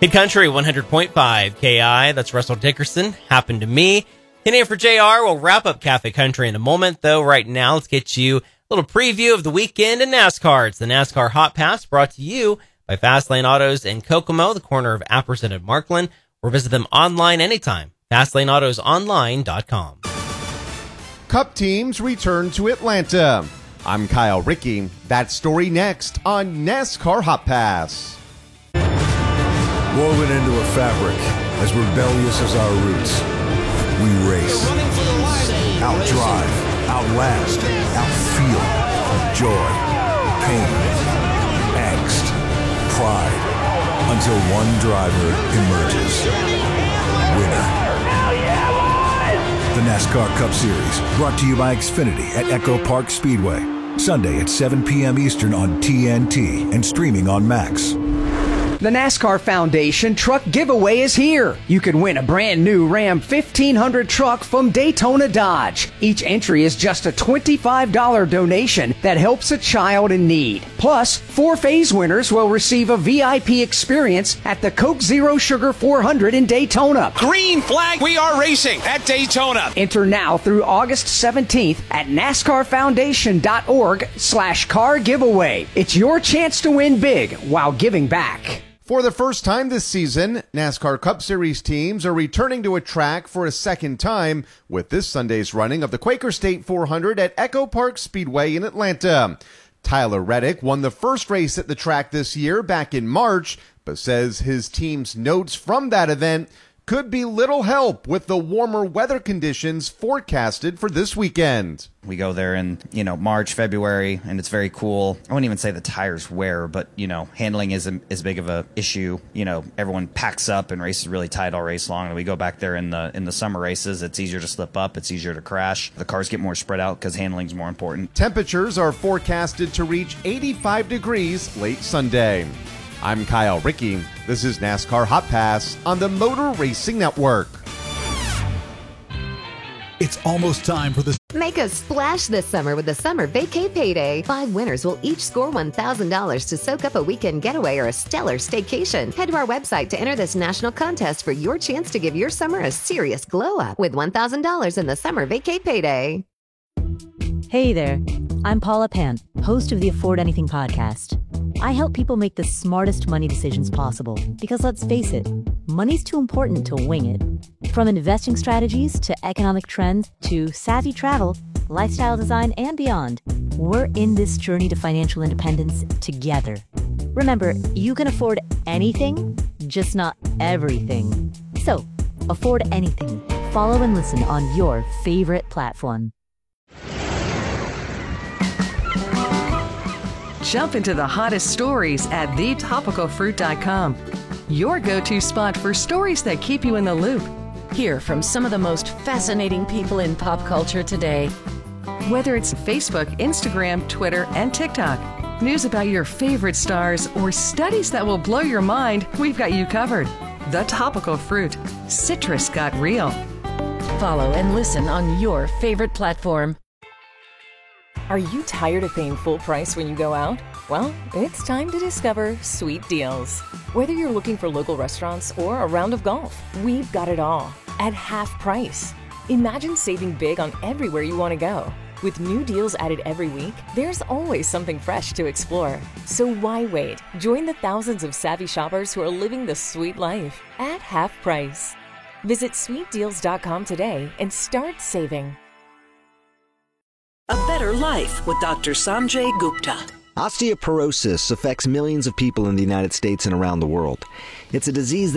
Hit Country 100.5 KI. That's Russell Dickerson. Happened to me. In here for JR. We'll wrap up Cafe Country in a moment, though. Right now, let's get you a little preview of the weekend in NASCAR. It's the NASCAR Hot Pass brought to you by Fastlane Autos in Kokomo, the corner of Apperson and Markland, or visit them online anytime. FastlaneAutosOnline.com. Cup teams return to Atlanta. I'm Kyle Rickey. That story next on NASCAR Hot Pass. Woven into a fabric, as rebellious as our roots, we race. Outdrive, outlast, outfeel. Joy, pain, angst, pride, until one driver emerges. Winner. The NASCAR Cup Series, brought to you by Xfinity at Echo Park Speedway. Sunday at 7 p.m. Eastern on TNT and streaming on Max. The NASCAR Foundation Truck Giveaway is here. You can win a brand new Ram 1500 truck from Daytona Dodge. Each entry is just a $25 donation that helps a child in need. Plus, 4 phase winners will receive a VIP experience at the Coke Zero Sugar 400 in Daytona. Green flag, we are racing at Daytona. Enter now through August 17th at NASCARFoundation.org/car giveaway. It's your chance to win big while giving back. For the first time this season, NASCAR Cup Series teams are returning to a track for a second time with this Sunday's running of the Quaker State 400 at Echo Park Speedway in Atlanta. Tyler Reddick won the first race at the track this year back in March, but says his team's notes from that event could be little help with the warmer weather conditions forecasted for this weekend. We go there in, March, February, and it's very cool. I wouldn't even say the tires wear, but, handling isn't as big of a issue. Everyone packs up and races really tight all race long. And we go back there in the summer races. It's easier to slip up. It's easier to crash. The cars get more spread out because handling's more important. Temperatures are forecasted to reach 85 degrees late Sunday. I'm Kyle Rickey. This is NASCAR Hot Pass on the Motor Racing Network. It's almost time for the... Make a splash this summer with the Summer Vacay Payday. 5 winners will each score $1,000 to soak up a weekend getaway or a stellar staycation. Head to our website to enter this national contest for your chance to give your summer a serious glow-up with $1,000 in the Summer Vacay Payday. Hey there, I'm Paula Pant, host of the Afford Anything podcast. I help people make the smartest money decisions possible because, let's face it, money's too important to wing it. From investing strategies to economic trends to savvy travel, lifestyle design, and beyond, we're in this journey to financial independence together. Remember, you can afford anything, just not everything. So, afford anything. Follow and listen on your favorite platform. Jump into the hottest stories at thetopicalfruit.com. Your go-to spot for stories that keep you in the loop. Hear from some of the most fascinating people in pop culture today. Whether it's Facebook, Instagram, Twitter, and TikTok, news about your favorite stars, or studies that will blow your mind, we've got you covered. The Topical Fruit. Citrus got real. Follow and listen on your favorite platform. Are you tired of paying full price when you go out? Well, it's time to discover Sweet Deals. Whether you're looking for local restaurants or a round of golf, we've got it all at half price. Imagine saving big on everywhere you want to go. With new deals added every week, there's always something fresh to explore. So why wait? Join the thousands of savvy shoppers who are living the sweet life at half price. Visit sweetdeals.com today and start saving. A better life with Dr. Sanjay Gupta. Osteoporosis affects millions of people in the United States and around the world. It's a disease